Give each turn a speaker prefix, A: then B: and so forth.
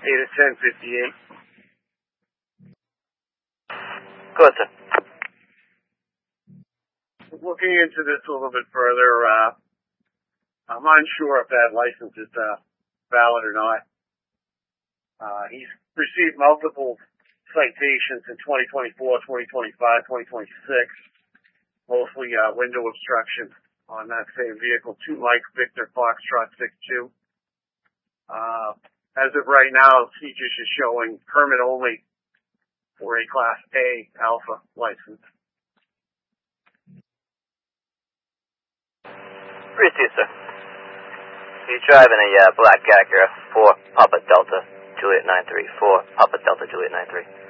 A: Data 1058.
B: Go ahead, sir.
A: Looking into this a little bit further, I'm unsure if that license is valid or not. He's received multiple citations in 2024, 2025, 2026, mostly window obstruction on that same vehicle, 2 Mike Victor Foxtrot 62. As of right now, CJIS is showing permit only for a Class A Alpha license.
B: Receive, sir. He's driving a black Acura 4 Papa Delta Juliet 93. 4 Papa Delta Juliet 93.